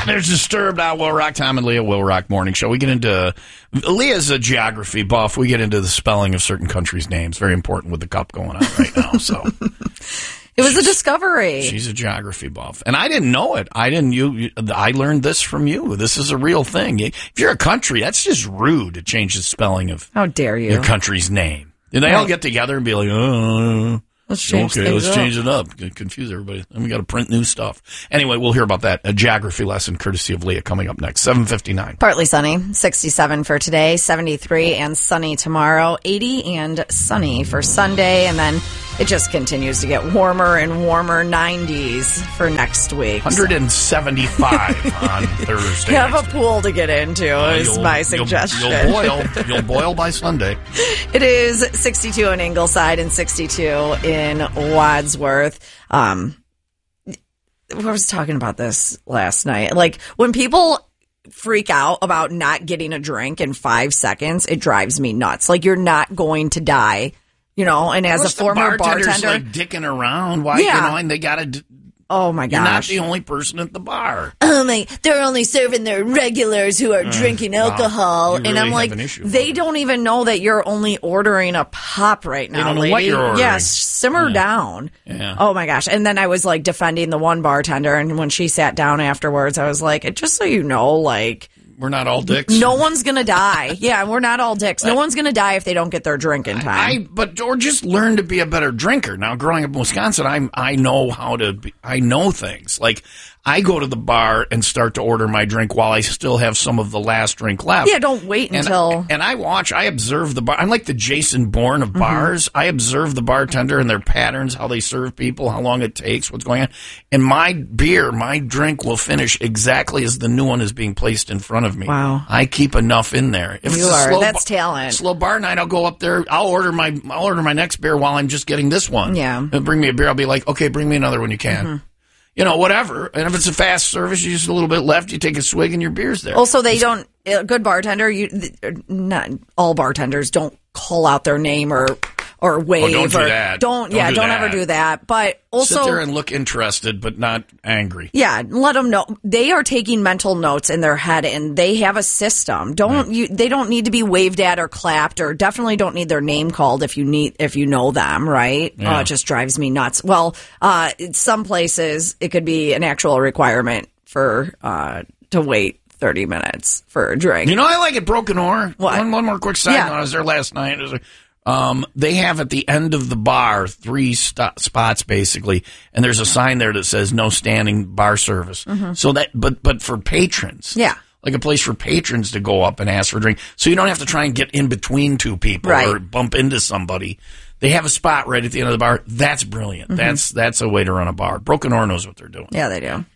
There's Disturbed, Will Rock, Tom and Leah, Will Rock Morning Show. We get into, Leah's a geography buff. We get into the spelling of certain countries' names. Very important with the cup going on right now. So it was a discovery. She's a geography buff. And I didn't know it. I learned this from you. This is a real thing. If you're a country, that's just rude to change the spelling of How dare you? Your country's name. And they all get together and be like, let's change it up. Confuse everybody. And we got to print new stuff. Anyway, we'll hear about that. A geography lesson courtesy of Leah coming up next. 7:59. Partly sunny. 67 for today. 73 and sunny tomorrow. 80 and sunny for Sunday. And then it just continues to get warmer and warmer. 90s for next week. 175 on Thursday. You have a pool to get into is my suggestion. You'll boil by Sunday. It is 62 in Ingleside and 62 in Wadsworth. I was talking about this last night. Like, when people freak out about not getting a drink in 5 seconds, it drives me nuts. Like, you're not going to die, and as a former bartender, like dicking around. Why? And they got to. Oh my gosh! You're not the only person at the bar. They're only serving their regulars who are drinking alcohol, really and I'm like, they don't even know that you're only ordering a pop right now. They don't know lady. what you're ordering. Yes, simmer down. Yeah. Oh my gosh! And then I was like defending the one bartender, and when she sat down afterwards, I was like, just so you know, like. We're not all dicks. No one's going to die. Yeah, we're not all dicks. No one's going to die if they don't get their drink in time. Or just learn to be a better drinker. Now, growing up in Wisconsin, I know how to be, I know things. Like, I go to the bar and start to order my drink while I still have some of the last drink left. Yeah, don't wait until... And I observe the bar. I'm like the Jason Bourne of bars. I observe the bartender and their patterns, how they serve people, how long it takes, what's going on. And my drink will finish exactly as the new one is being placed in front of me. Wow. I keep enough in there. If that's talent. Slow bar night, I'll go up there. I'll order my next beer while I'm just getting this one. Yeah. And bring me a beer. I'll be like, okay, bring me another when you can. Whatever. And if it's a fast service, you just a little bit left, you take a swig and your beer's there. Also, a good bartender, not all bartenders don't call out their name or wave. Don't do that. Don't ever do that. But also, sit there and look interested, but not angry. Yeah, let them know they are taking mental notes in their head, and they have a system. They don't need to be waved at or clapped, or definitely don't need their name called if you know them, right? Yeah. It just drives me nuts. Well, some places it could be an actual requirement for to wait 30 minutes for a drink. I like it. Broken Oar. What? One more quick side note. I was there last night. They have at the end of the bar 3 spots basically, and there's a sign there that says no standing bar service. So that, but for patrons, like a place for patrons to go up and ask for a drink, so you don't have to try and get in between two people or bump into somebody. They have a spot right at the end of the bar. That's brilliant. That's a way to run a bar. Broken Oar knows what they're doing. Yeah, they do.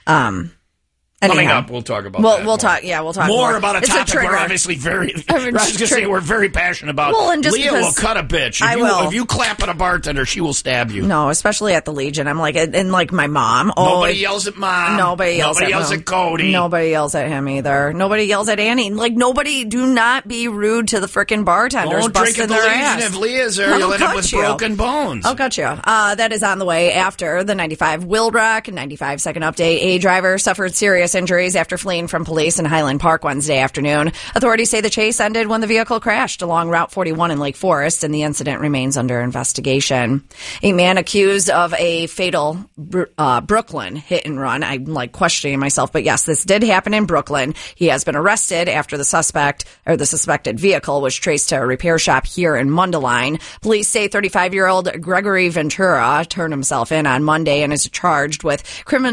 Coming up, we'll talk about that. We'll talk more about a topic we're obviously we're very passionate about. Well, and just Leah will cut a bitch. If you clap at a bartender, she will stab you. No, especially at the Legion. I'm like, and like my mom. Nobody yells at mom. Nobody yells at Cody. Nobody yells at him either. Nobody yells at Annie. Like, do not be rude to the frickin' bartenders. Don't drink at the Legion if Leah's there. You'll end up with broken bones. I'll cut you. That is on the way after the 95 Will Rock. 95 second update. A driver suffered serious injuries after fleeing from police in Highland Park Wednesday afternoon. Authorities say the chase ended when the vehicle crashed along Route 41 in Lake Forest, and the incident remains under investigation. A man accused of a fatal Brooklyn hit and run. I'm like questioning myself, but yes, this did happen in Brooklyn. He has been arrested after the suspected vehicle was traced to a repair shop here in Mundelein. Police say 35-year-old Gregory Ventura turned himself in on Monday and is charged with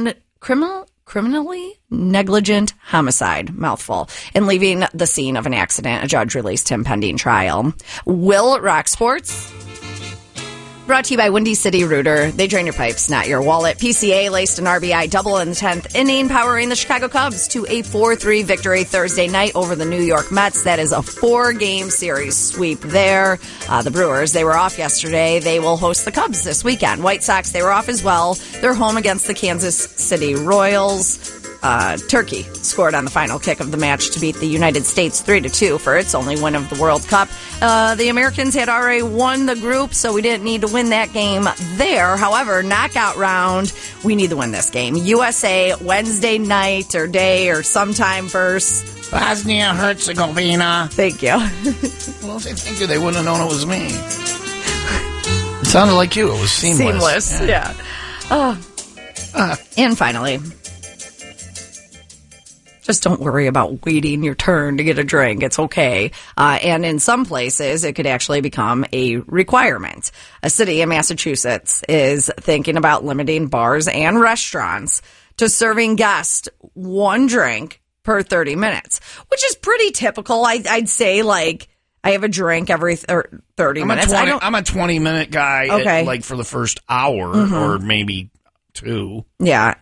criminally negligent homicide, mouthful, and leaving the scene of an accident. A judge released him pending trial. Will Rock Sports. Brought to you by Windy City Rooter. They drain your pipes, not your wallet. PCA laced an RBI double in the 10th inning, powering the Chicago Cubs to a 4-3 victory Thursday night over the New York Mets. That is a 4-game series sweep there. The Brewers, they were off yesterday. They will host the Cubs this weekend. White Sox, they were off as well. They're home against the Kansas City Royals. Turkey scored on the final kick of the match to beat the United States 3-2 for its only win of the World Cup. The Americans had already won the group, so we didn't need to win that game there. However, knockout round, We need to win this game. USA, Wednesday night or day or sometime versus Bosnia Herzegovina. Thank you. Well, thank you. They wouldn't have known it was me. It sounded like you. It was seamless. Yeah. And finally, just don't worry about waiting your turn to get a drink. It's okay. And in some places, it could actually become a requirement. A city in Massachusetts is thinking about limiting bars and restaurants to serving guests one drink per 30 minutes, which is pretty typical. I'd say, like, I have a drink every 30 minutes. I'm a 20-minute guy, okay. For the first hour or maybe two. Yeah,